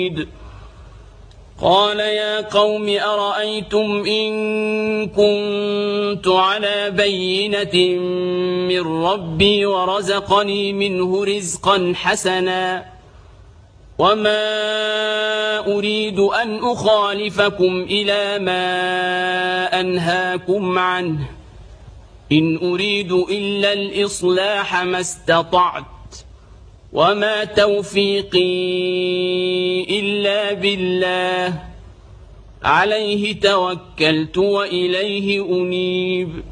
قال يا قوم أرأيتم إن كنت على بينة من ربي ورزقني منه رزقا حسنا وما أريد أن أخالفكم إلى ما أنهاكم عنه إن أريد إلا الإصلاح ما استطعت وما توفيقي إلا بالله عليه توكلت وإليه أنيب